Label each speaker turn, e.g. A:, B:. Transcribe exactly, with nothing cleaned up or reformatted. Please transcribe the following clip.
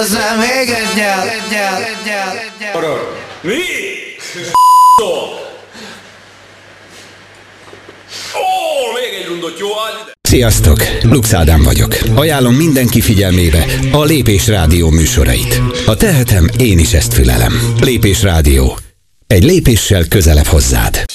A: hozzá még egy nyel, nyel, nyel, nyel.
B: Mi? Ó, még egy rundot, jó?
C: Sziasztok, Lux Ádám vagyok. Ajánlom mindenki figyelmébe a Lépés Rádió műsorait. Ha tehetem, én is ezt fülelem. Lépés Rádió. Egy lépéssel közelebb hozzád.